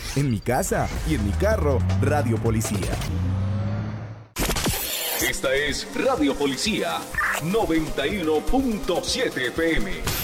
en mi casa y en mi carro, Radio Policía. Esta es Radio Policía 91.7 FM.